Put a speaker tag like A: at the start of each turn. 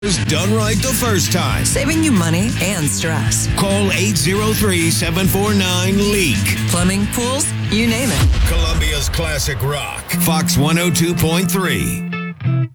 A: Done right the first time.
B: Saving you money and stress.
A: Call 803-749-LEAK.
B: Plumbing, pools, you name it.
A: Columbia's classic rock. Fox 102.3.